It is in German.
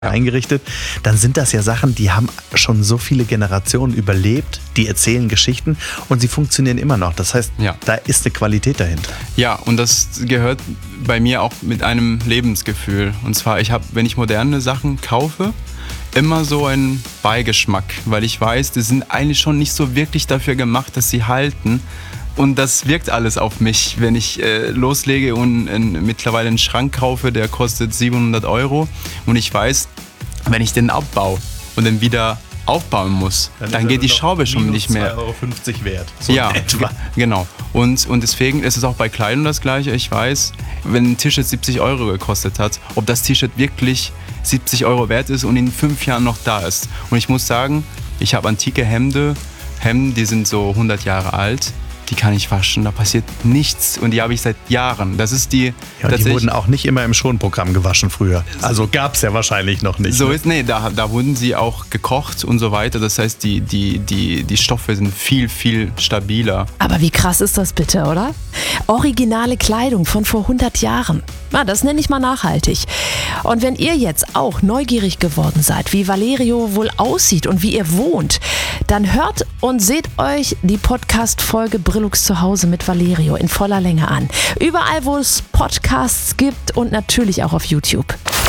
eingerichtet, dann sind das ja Sachen, die haben schon so viele Generationen überlebt, die erzählen Geschichten und sie funktionieren immer noch. Das heißt, da ist eine Qualität dahinter. Ja, und das gehört bei mir auch mit einem Lebensgefühl. Und zwar, wenn ich moderne Sachen kaufe, immer so einen Beigeschmack, weil ich weiß, die sind eigentlich schon nicht so wirklich dafür gemacht, dass sie halten. Und das wirkt alles auf mich, wenn ich loslege und mittlerweile einen Schrank kaufe, der kostet 700 € und ich weiß, wenn ich den abbaue und den wieder aufbauen muss, dann geht die Schraube schon nicht mehr. 2,50 € wert. So ja, genau. Und deswegen ist es auch bei Kleidung das Gleiche. Ich weiß, wenn ein T-Shirt 70 € gekostet hat, ob das T-Shirt wirklich 70 € wert ist und in 5 Jahren noch da ist. Und ich muss sagen, ich habe antike Hemden, die sind so 100 Jahre alt. Die kann ich waschen, da passiert nichts und die habe ich seit Jahren. Das ist die. Ja, die wurden auch nicht immer im Schonprogramm gewaschen früher. Also gab es ja wahrscheinlich noch nicht. Da wurden sie auch gekocht und so weiter. Das heißt, die Stoffe sind viel, viel stabiler. Aber wie krass ist das bitte, oder? Originale Kleidung von vor 100 Jahren. Na, das nenne ich mal nachhaltig. Und wenn ihr jetzt auch neugierig geworden seid, wie Valerio wohl aussieht und wie ihr wohnt, dann hört und seht euch die Podcast-Folge Brillux zu Hause mit Valerio in voller Länge an. Überall, wo es Podcasts gibt und natürlich auch auf YouTube.